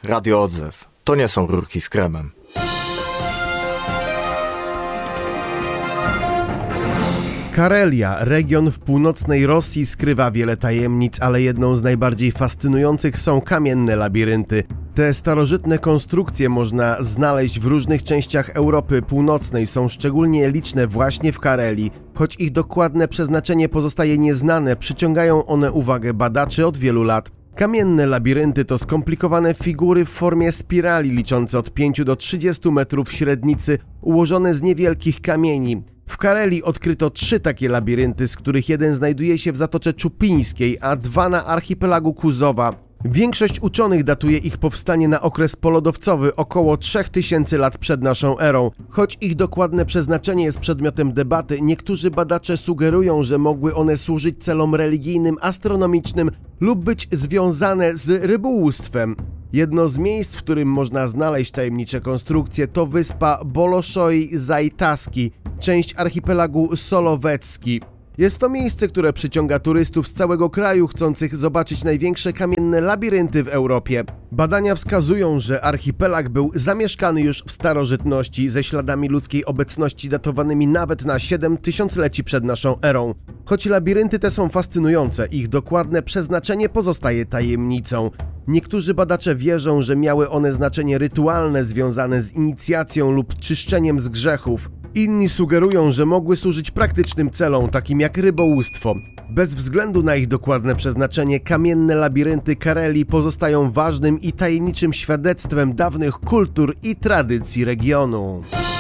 Radio Odzew. To nie są rurki z kremem. Karelia, region w północnej Rosji, skrywa wiele tajemnic, ale jedną z najbardziej fascynujących są kamienne labirynty. Te starożytne konstrukcje można znaleźć w różnych częściach Europy Północnej, są szczególnie liczne właśnie w Karelii. Choć ich dokładne przeznaczenie pozostaje nieznane, przyciągają one uwagę badaczy od wielu lat. Kamienne labirynty to skomplikowane figury w formie spirali liczące od 5 do 30 metrów średnicy, ułożone z niewielkich kamieni. W Karelii odkryto 3 takie labirynty, z których jeden znajduje się w Zatoce Czupińskiej, a 2 na archipelagu Kuzowa. Większość uczonych datuje ich powstanie na okres polodowcowy, około 3000 lat przed naszą erą. Choć ich dokładne przeznaczenie jest przedmiotem debaty, niektórzy badacze sugerują, że mogły one służyć celom religijnym, astronomicznym lub być związane z rybołówstwem. Jedno z miejsc, w którym można znaleźć tajemnicze konstrukcje, to wyspa Bolosoi Zajtaski, część archipelagu Solowecki. Jest to miejsce, które przyciąga turystów z całego kraju chcących zobaczyć największe kamienne labirynty w Europie. Badania wskazują, że archipelag był zamieszkany już w starożytności ze śladami ludzkiej obecności datowanymi nawet na 7000-leci przed naszą erą. Choć labirynty te są fascynujące, ich dokładne przeznaczenie pozostaje tajemnicą. Niektórzy badacze wierzą, że miały one znaczenie rytualne związane z inicjacją lub czyszczeniem z grzechów. Inni sugerują, że mogły służyć praktycznym celom, takim jak rybołówstwo. Bez względu na ich dokładne przeznaczenie, kamienne labirynty Karelii pozostają ważnym i tajemniczym świadectwem dawnych kultur i tradycji regionu.